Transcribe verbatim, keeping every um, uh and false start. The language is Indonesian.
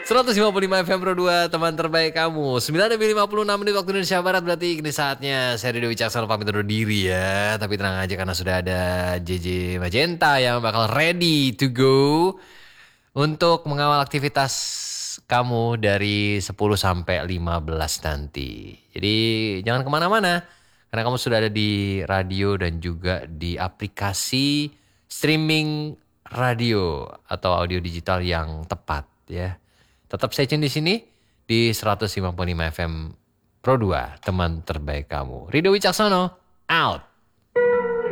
seratus lima puluh lima F M Pro dua, teman terbaik kamu. sembilan lebih lima puluh enam menit waktu Indonesia Barat. Berarti ini saatnya saya Ridho Wicaksono pamit undur diri ya. Tapi tenang aja karena sudah ada J J Magenta yang bakal ready to go untuk mengawal aktivitas kamu dari sepuluh sampai lima belas nanti. Jadi jangan kemana-mana. Karena kamu sudah ada di radio dan juga di aplikasi streaming radio atau audio digital yang tepat ya. Tetap stay tune di sini di seratus lima puluh lima F M Pro dua, teman terbaik kamu. Ridho Wicaksono, out.